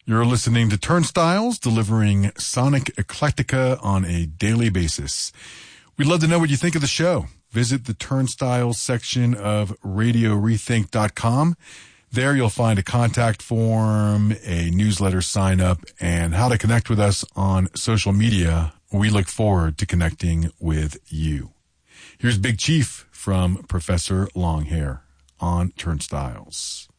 You're listening to Turnstiles, delivering sonic eclectica on a daily basis. We'd love to know what you think of the show. Visit the Turnstiles section of RadioRethink.com. There you'll find a contact form, a newsletter sign up, and how to connect with us on social media. We look forward to connecting with you. Here's Big Chief from Professor Longhair on Turnstiles.